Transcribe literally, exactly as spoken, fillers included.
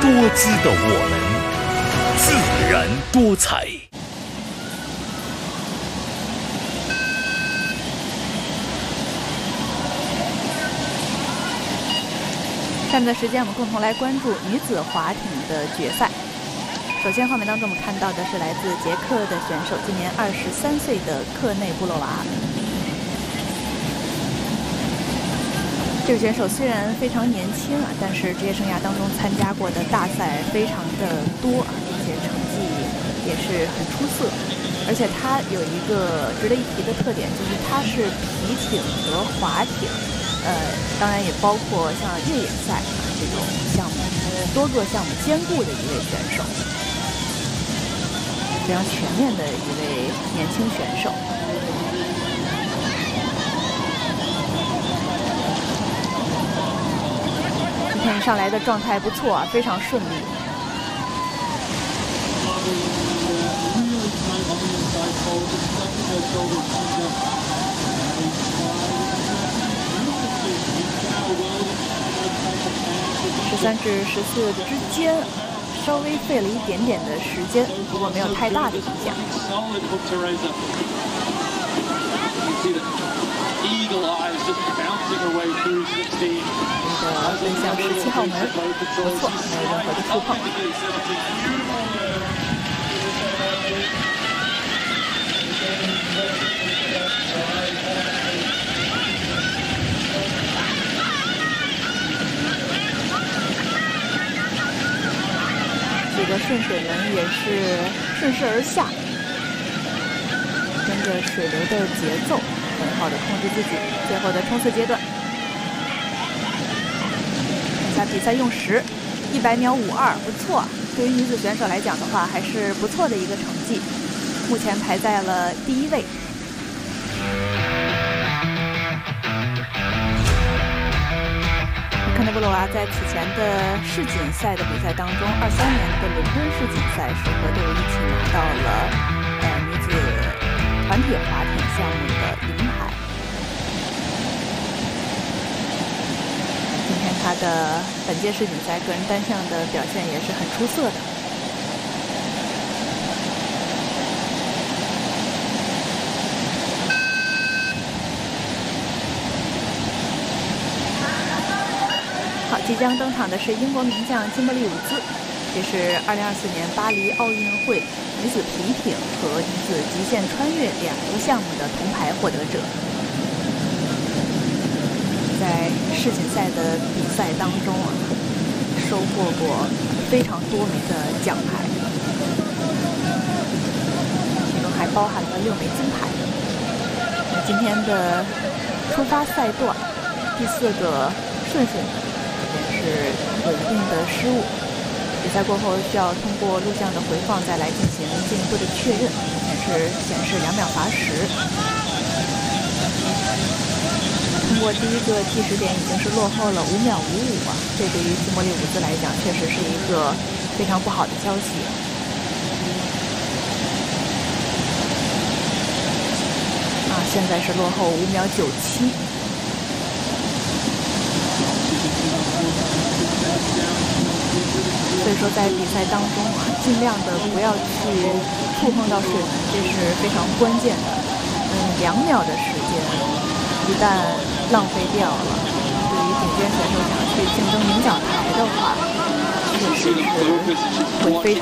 多姿的我们，自然多彩。 下面的时间，我们共同来关注女子划艇的决赛。首先，画面当中我们看到的是来自捷克的选手，今年二十三岁的克内布洛娃。这个选手虽然非常年轻啊，但是职业生涯当中参加过的大赛非常的多啊，并且成绩也是很出色。而且他有一个值得一提的特点，就是他是皮艇和划艇。呃，当然也包括像越野赛啊这种项目，多个项目兼顾的一位选手，非常全面的一位年轻选手。今天上来的状态不错啊，非常顺利。十三至十四之间，稍微费了一点点的时间，不过没有太大的影响。这个奔向十七号门，不错，没有任何的触碰。这个顺水门也是顺势而下，跟着水流的节奏，很好的控制自己。最后的冲刺阶段，看下比赛用时，一百秒五二，不错。对于女子选手来讲的话，还是不错的一个成绩，目前排在了第一位。克内布洛娃在此前的世锦赛的比赛当中，二三年的伦敦世锦赛是和队友一起拿到了呃女子团体划艇项目的银牌。今天她的本届世锦赛个人单项的表现也是很出色的。即将登场的是英国名将金伯利伍兹，这是二零二四年巴黎奥运会女子皮艇和女子极限穿越两个项目的铜牌获得者。在世锦赛的比赛当中啊，收获过非常多枚的奖牌，其中还包含了六枚金牌。那今天的出发赛段第四个顺水门是有一定的失误，比赛过后需要通过录像的回放再来进行进一步的确认，目前是显示两秒罚时。通过第一个计时点已经是落后了五秒五五啊，这对于金伯利伍兹来讲确实是一个非常不好的消息。啊，现在是落后五秒九七。所以说，在比赛当中啊，尽量的不要去触碰到水门，这是非常关键的。嗯，两秒的时间，一旦浪费掉了，对于顶尖选手想去竞争领奖台的话，确实是会非常。